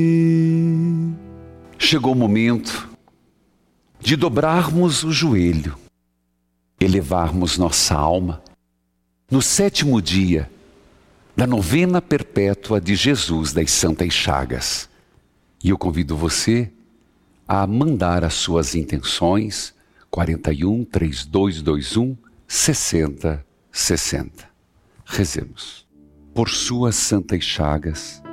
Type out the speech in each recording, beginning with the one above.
Chegou o momento de dobrarmos o joelho, elevarmos nossa alma no 7º dia da novena perpétua de Jesus das Santas Chagas. E eu convido você a mandar as suas intenções 41 3221 60 60. Rezemos. Por suas santas chagas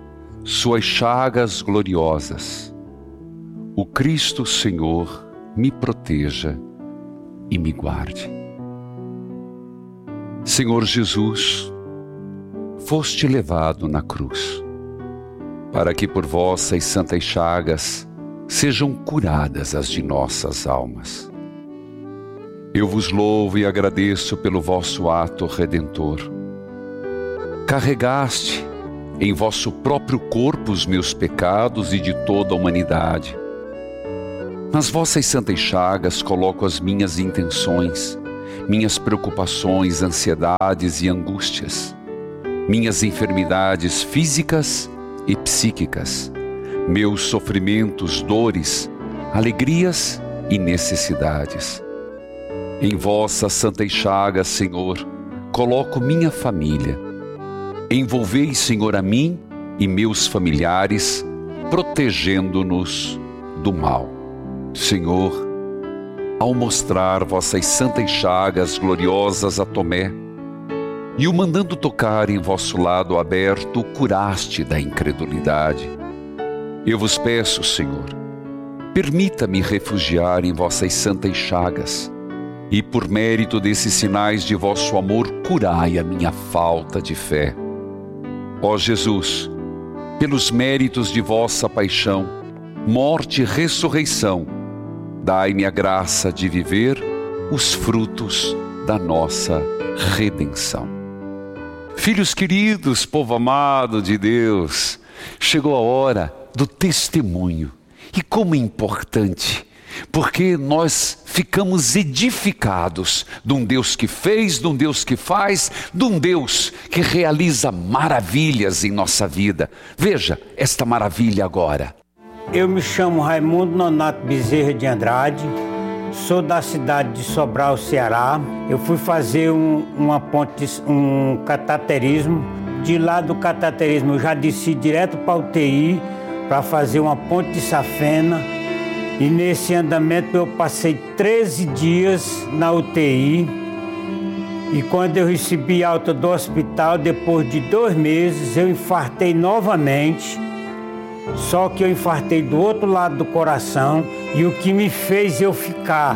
gloriosas, o Cristo Senhor me proteja e me guarde. Senhor Jesus, foste levado na cruz, para que por vossas santas chagas sejam curadas as de nossas almas. Eu vos louvo e agradeço pelo vosso ato redentor. Carregaste em vosso próprio corpo os meus pecados e de toda a humanidade. Nas vossas santas chagas coloco as minhas intenções, minhas preocupações, ansiedades e angústias, minhas enfermidades físicas e psíquicas, meus sofrimentos, dores, alegrias e necessidades. Em vossas santas chagas, Senhor, coloco minha família. Envolvei, Senhor, a mim e meus familiares, protegendo-nos do mal. Senhor, ao mostrar vossas santas chagas gloriosas a Tomé, e o mandando tocar em vosso lado aberto, o curaste da incredulidade. Eu vos peço, Senhor, permita-me refugiar em vossas santas chagas, e por mérito desses sinais de vosso amor, curai a minha falta de fé. Ó Jesus, pelos méritos de vossa paixão, morte e ressurreição, dai-me a graça de viver os frutos da nossa redenção. Filhos queridos, povo amado de Deus, chegou a hora do testemunho. E como é importante, porque nós ficamos edificados de um Deus que fez, de um Deus que faz, de um Deus que realiza maravilhas em nossa vida. Veja esta maravilha agora. Eu me chamo Raimundo Nonato Bezerra de Andrade, sou da cidade de Sobral, Ceará. Eu fui fazer um cateterismo. De lá do cateterismo eu já desci direto para a UTI para fazer uma ponte de safena. E nesse andamento eu passei 13 dias na UTI. E quando eu recebi alta do hospital, depois de 2 meses, eu infartei novamente. Só que eu infartei do outro lado do coração. E o que me fez eu ficar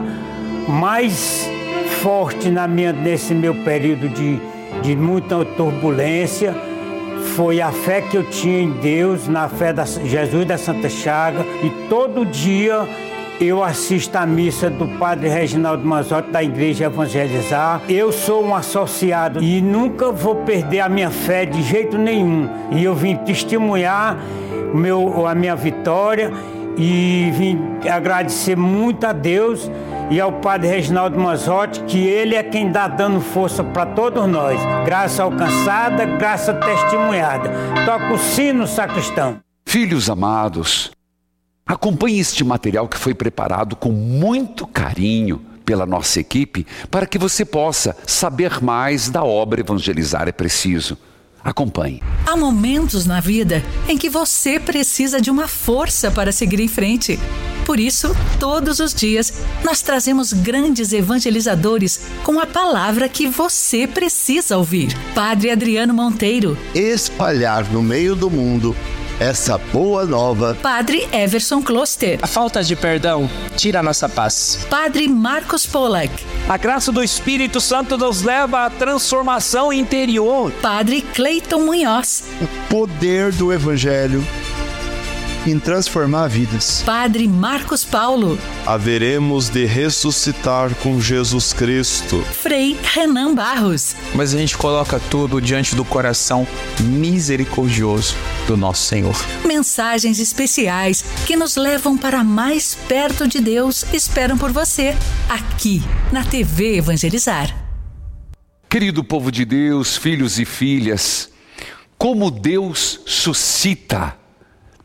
mais forte nesse meu período de muita turbulência foi a fé que eu tinha em Deus, na fé de Jesus da Santa Chaga. E todo dia eu assisto a missa do Padre Reginaldo Manzotti da Igreja Evangelizar. Eu sou um associado e nunca vou perder a minha fé de jeito nenhum. E eu vim testemunhar a minha vitória e vim agradecer muito a Deus e ao Padre Reginaldo Manzotti, que ele é quem dá dando força para todos nós. Graça alcançada, graça testemunhada. Toca o sino, sacristão. Filhos amados, acompanhe este material que foi preparado com muito carinho pela nossa equipe para que você possa saber mais da obra Evangelizar é Preciso. Acompanhe. Há momentos na vida em que você precisa de uma força para seguir em frente. Por isso, todos os dias, nós trazemos grandes evangelizadores com a palavra que você precisa ouvir. Padre Adriano Monteiro. Espalhar no meio do mundo essa boa nova. Padre Everson Kloster. A falta de perdão tira a nossa paz. Padre Marcos Pollack. A graça do Espírito Santo nos leva à transformação interior. Padre Cleiton Munhoz. O poder do Evangelho em transformar vidas. Padre Marcos Paulo. Haveremos de ressuscitar com Jesus Cristo. Frei Renan Barros. Mas a gente coloca tudo diante do coração misericordioso do nosso Senhor. Mensagens especiais que nos levam para mais perto de Deus esperam por você, aqui na TV Evangelizar. Querido povo de Deus, filhos e filhas, como Deus suscita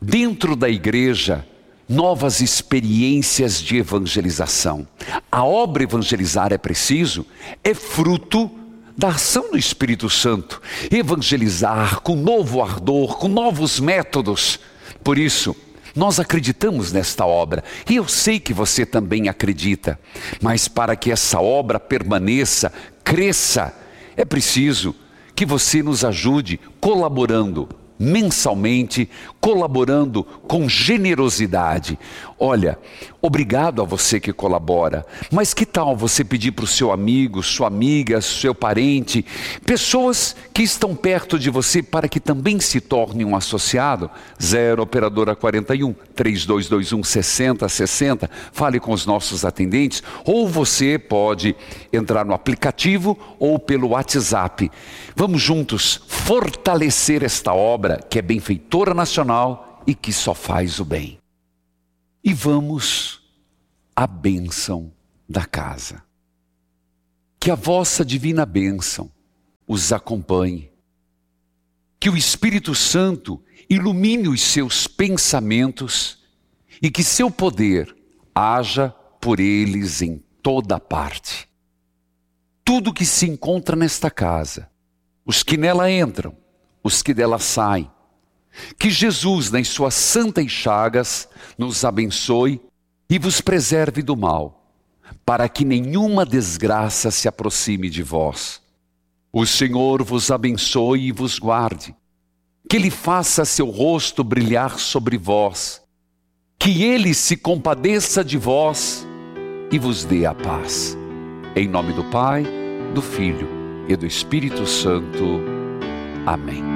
dentro da igreja, novas experiências de evangelização. A obra Evangelizar é Preciso é fruto da ação do Espírito Santo. Evangelizar com novo ardor, com novos métodos. Por isso, nós acreditamos nesta obra, e eu sei que você também acredita, mas para que essa obra permaneça, cresça, é preciso que você nos ajude colaborando mensalmente, colaborando com generosidade. Olha, obrigado a você que colabora, mas que tal você pedir para o seu amigo, sua amiga, seu parente, pessoas que estão perto de você para que também se torne um associado? 0 operadora 41 3221 6060, fale com os nossos atendentes, ou você pode entrar no aplicativo ou pelo WhatsApp. Vamos juntos fortalecer esta obra que é benfeitora nacional e que só faz o bem. E vamos à bênção da casa. Que a vossa divina bênção os acompanhe. Que o Espírito Santo ilumine os seus pensamentos e que seu poder haja por eles em toda parte. Tudo que se encontra nesta casa, os que nela entram, os que dela saem, que Jesus, nas suas santas chagas, nos abençoe e vos preserve do mal, para que nenhuma desgraça se aproxime de vós. O Senhor vos abençoe e vos guarde, que Ele faça seu rosto brilhar sobre vós, que Ele se compadeça de vós e vos dê a paz. Em nome do Pai, do Filho e do Espírito Santo. Amém.